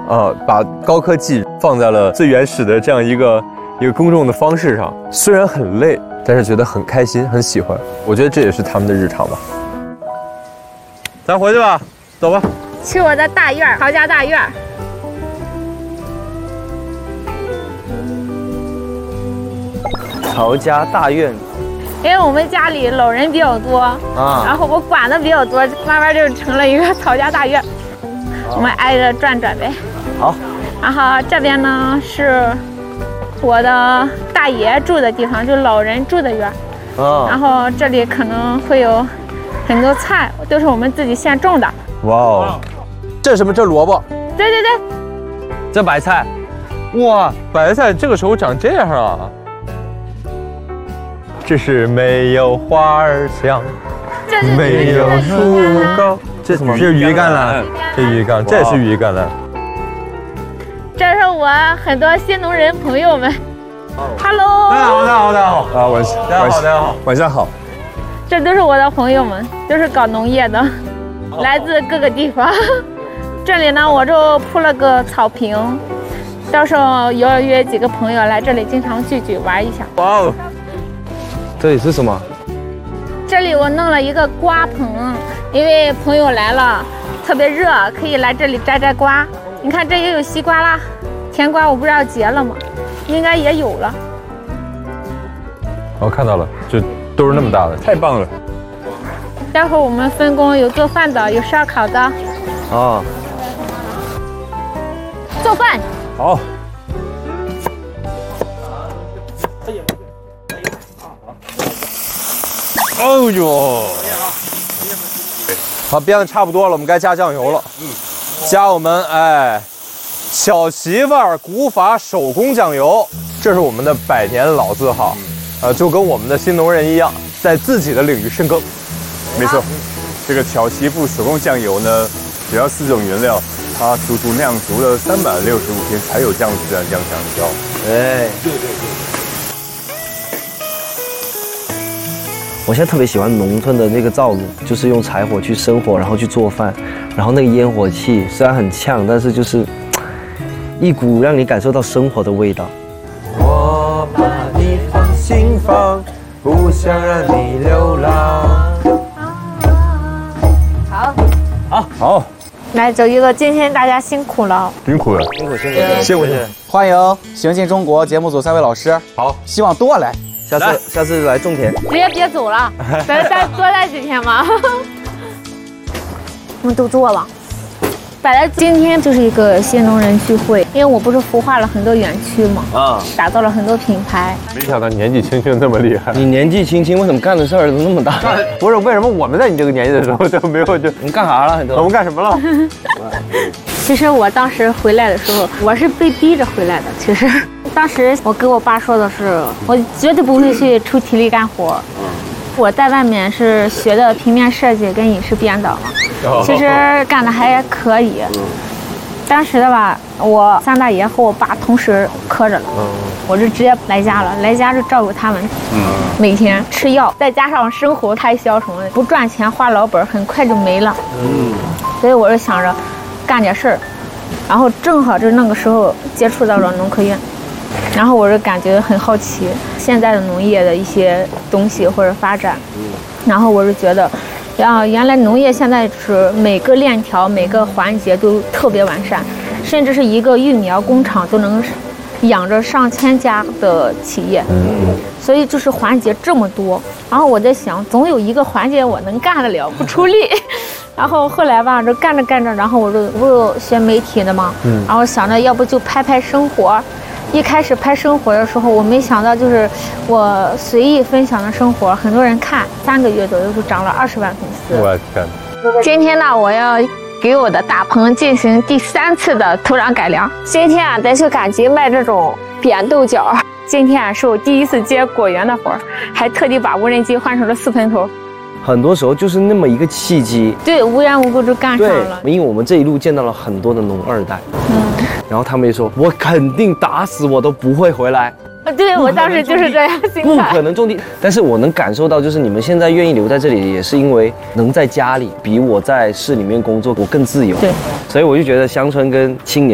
把高科技放在了最原始的这样一个公众的方式上，虽然很累，但是觉得很开心，很喜欢。我觉得这也是他们的日常吧。咱回去吧，走吧。 去我的大院，曹家大院。 曹家大院。 因为我们家里老人比较多然后我管的比较多，慢慢就成了一个曹家大院。我们挨着转转呗。 好。 然后这边呢是我的大爷住的地方，就老人住的院。然后这里可能会有很多菜，都是我们自己现种的。 哇哦，这是什么？这萝卜？ 对对对。 这白菜。 哇，白菜这个时候长这样啊！这是没有花儿香，没有树高。这什么？这是鱼甘蓝，这鱼甘，这是鱼甘蓝。 这是我很多新农人朋友们。Hello。 大家好，大家好，大家好啊！晚上好。 这都是我的朋友们，都是搞农业的，来自各个地方。这里呢，我就铺了个草坪，到时候要约几个朋友来这里经常聚聚玩一下。 哇哦！ 这里是什么？ 这里我弄了一个瓜棚，因为朋友来了，特别热，可以来这里摘摘瓜。你看这也有西瓜啦，甜瓜我不知道结了吗？应该也有了。 我看到了，就都是那么大的，太棒了。 待会儿我们分工，有做饭的，有烧烤的。做饭。 好。哦呦！好，煸的差不多了，我们该加酱油了。加我们小媳妇儿古法手工酱油，这是我们的100年老字号，就跟我们的新农人一样，在自己的领域深耕。 没错，这个巧媳妇手工酱油呢，主要4种原料，它足足酿足了365天才有这样子的酱香，你知道吗？ 对。我现在特别喜欢农村的那个灶炉，就是用柴火去生火，然后去做饭，然后那个烟火气虽然很呛，但是就是一股让你感受到生活的味道。 我把你放心房，不想让你流浪。 好， 来走一个，今天大家辛苦了， 辛苦了， 辛苦。 欢迎行进中国节目组3位老师， 好， 希望多来。 下次来种田， 直接别走了，再多待几天吧。我们都做了。本来今天就是一个新农人聚会，因为我不是孵化了很多园区嘛，打造了很多品牌。 没想到年纪轻轻这么厉害。 你年纪轻轻，为什么干的事儿都那么大？ 不是，为什么我们在你这个年纪的时候就没有就？ 你干啥了？ 我们干什么了？ 其实我当时回来的时候，我是被逼着回来的。其实当时我跟我爸说的是，我绝对不会去出体力干活。我在外面是学的平面设计跟影视编导嘛，其实干的还可以。当时的吧，我3大爷和我爸同时磕着了，我就直接来家了，来家就照顾他们，每天吃药，再加上生活开销什么的，不赚钱花老本，很快就没了。所以我就想着干点事儿，然后正好就那个时候接触到了农科院，然后我就感觉很好奇现在的农业的一些东西或者发展，然后我就觉得，原来农业现在是每个链条每个环节都特别完善，甚至是一个育苗工厂都能养着上千家的企业，所以就是环节这么多，然后我在想，总有一个环节我能干得了，不出力。然后后来吧，就干着干着，然后我就学媒体的嘛，然后想着要不就拍拍生活。一开始拍生活的时候，我没想到就是我随意分享的生活，很多人看，3个月左右就涨了20万粉丝。 我天！ 今天呢，我要给我的大棚进行第3次的土壤改良。今天啊，咱去赶集卖这种扁豆角。今天啊，是我第1次接果园的活儿，还特地把无人机换成了4喷头。 很多时候就是那么一个契机， 对，无缘无故就干上了。 因为我们这一路见到了很多的农2代，然后他们也说，我肯定打死我都不会回来。 对，我当时就是这样心态， 不可能种地。但是我能感受到，就是你们现在愿意留在这里，也是因为能在家里比我在市里面工作我更自由。 对， 所以我就觉得乡村跟青年